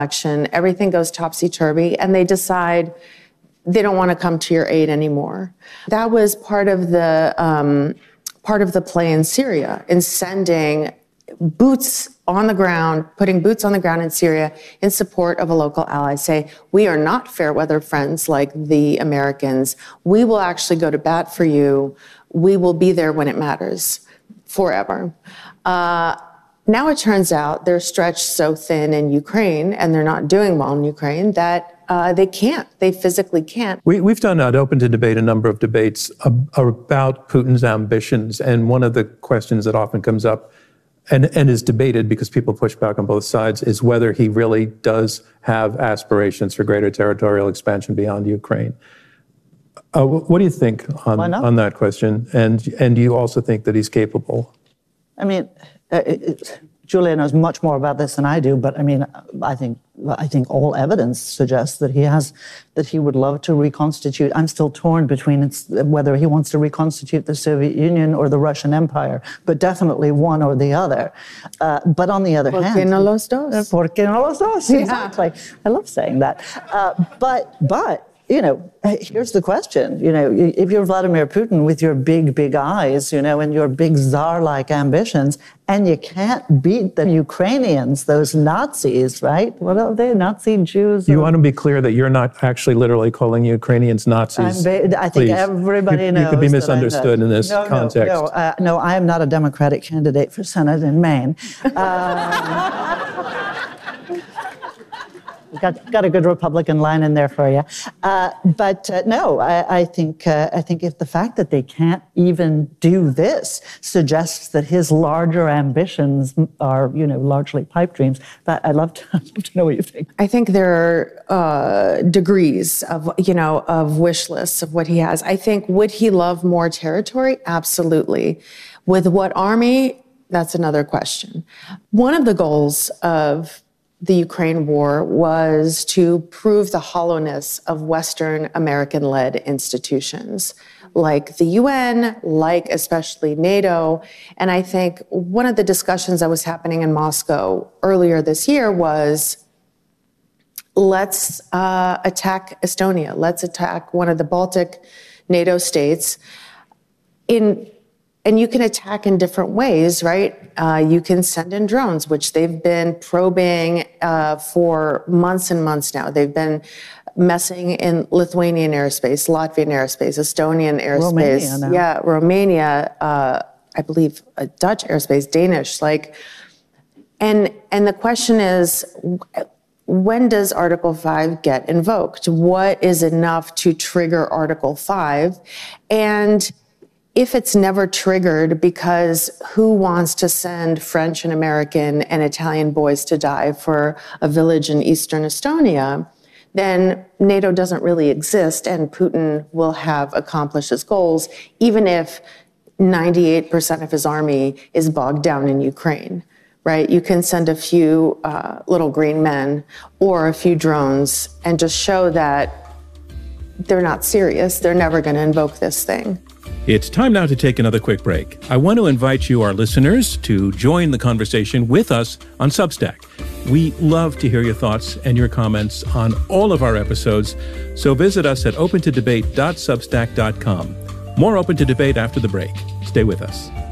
election, everything goes topsy-turvy, and they decide they don't want to come to your aid anymore. That was part of the play in Syria, in sending boots on the ground, putting boots on the ground in Syria in support of a local ally. Say, we are not fair weather friends like the Americans. We will actually go to bat for you. We will be there when it matters, forever. Now it turns out they're stretched so thin in Ukraine, and they're not doing well in Ukraine, that they can't. They physically can't. We've done at Open to Debate a number of debates about Putin's ambitions, and one of the questions that often comes up and is debated because people push back on both sides is whether he really does have aspirations for greater territorial expansion beyond Ukraine. What do you think on that question? And do you also think that he's capable? I mean, Julia knows much more about this than I do, but I mean, I think all evidence suggests that he would love to reconstitute. I'm still torn between whether he wants to reconstitute the Soviet Union or the Russian Empire, but definitely one or the other. But on the other hand, ¿Por qué no los dos? ¿Por qué no los dos? Exactly. Yeah. I love saying that. But you know, here's the question. You know, if you're Vladimir Putin with your big eyes, you know, and your big czar-like ambitions, and you can't beat the Ukrainians, those Nazis, right? What are they, Nazi Jews? You want to be clear that you're not actually literally calling Ukrainians Nazis. I think everybody knows. You could be misunderstood in this context. No, I am not a Democratic candidate for Senate in Maine. Got a good Republican line in there for you, but no. I think if the fact that they can't even do this suggests that his larger ambitions are, you know, largely pipe dreams. But I'd love to know what you think. I think there are degrees of, you know, of wish lists of what he has. I think, would he love more territory? Absolutely. With what army? That's another question. One of the goals of the Ukraine war was to prove the hollowness of Western American-led institutions like the UN, like especially NATO. And I think one of the discussions that was happening in Moscow earlier this year was, let's attack Estonia. Let's attack one of the Baltic NATO states. And you can attack in different ways, right? You can send in drones, which they've been probing for months and months now. They've been messing in Lithuanian airspace, Latvian airspace, Estonian airspace. Romania, I believe Dutch airspace, Danish. And the question is, when does Article 5 get invoked? What is enough to trigger Article 5? And if it's never triggered, because who wants to send French and American and Italian boys to die for a village in eastern Estonia, then NATO doesn't really exist, and Putin will have accomplished his goals, even if 98% of his army is bogged down in Ukraine, right? You can send a few little green men or a few drones and just show that they're not serious. They're never going to invoke this thing. It's time now to take another quick break. I want to invite you, our listeners, to join the conversation with us on Substack. We love to hear your thoughts and your comments on all of our episodes, so visit us at opentodebate.substack.com. More Open to Debate after the break. Stay with us.